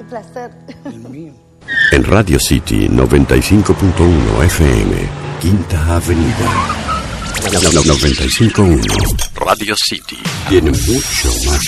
placer. El mío. En Radio City 95.1 FM, Quinta Avenida. 95.1 Radio City tiene mucho más